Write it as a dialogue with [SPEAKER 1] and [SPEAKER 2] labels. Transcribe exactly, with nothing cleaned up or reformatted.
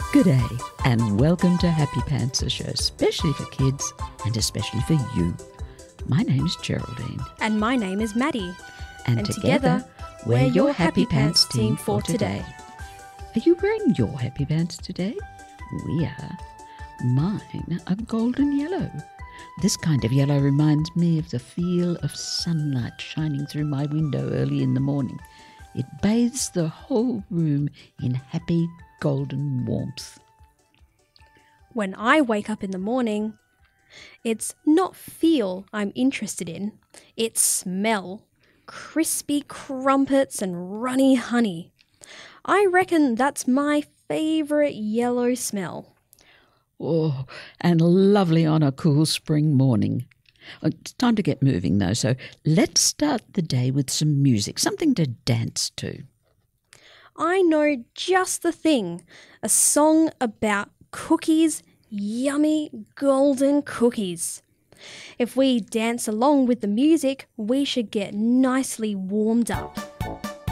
[SPEAKER 1] Good day and welcome to Happy Pants, a show especially for kids and especially for you. My name's Geraldine.
[SPEAKER 2] And my name is Maddie.
[SPEAKER 1] And,
[SPEAKER 2] And
[SPEAKER 1] together,
[SPEAKER 2] together,
[SPEAKER 1] we're your Happy Pants team for today. Are you wearing your Happy Pants today? We are. Mine are golden yellow. This kind of yellow reminds me of the feel of sunlight shining through my window early in the morning. It bathes the whole room in happy golden warmth.
[SPEAKER 2] When I wake up in the morning, it's not feel I'm interested in, it's smell. Crispy crumpets and runny honey. I reckon that's my favourite yellow smell.
[SPEAKER 1] Oh, and lovely on a cool spring morning. It's time to get moving though, so let's start the day with some music, something to dance to.
[SPEAKER 2] I know just the thing, a song about cookies, yummy golden cookies. If we dance along with the music, we should get nicely warmed up.